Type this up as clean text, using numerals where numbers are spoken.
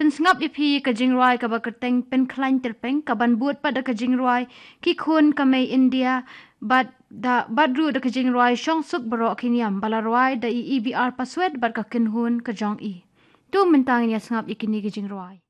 pen sngap ipi ka jingroi ka bakerteng pen klain terpeng ka ban buat pada ka jingroi ki khun ka mai India badru da ka jingroi shong suk baro kiniam balarwai da EBR password bar ka kinhun ka jong i tu mentang ya sngap ikini ka jingroi